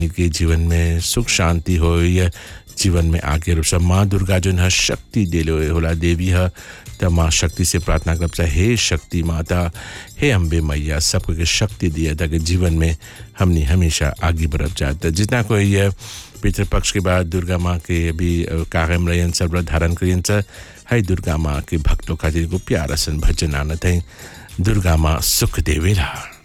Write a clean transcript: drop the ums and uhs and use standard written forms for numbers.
के जीवन में सुख शांति हो या जीवन में आगे रुसा माँ दुर्गा जो है शक्ति दिले होला देवी है त माँ शक्ति से प्रार्थना करब चाहे हे शक्ति माता हे अम्बे मैया सबको के शक्ति दिया ताकि जीवन में हमने हमेशा आगे बढ़ जाता जितना कोई पितृपक्ष के बाद दुर्गा माँ के अभी कागम रहन सब धारण करियन है दुर्गा माँ के भक्तों खातिर को प्यारा सन भजन आनत है दुर्गा माँ सुख देवेला।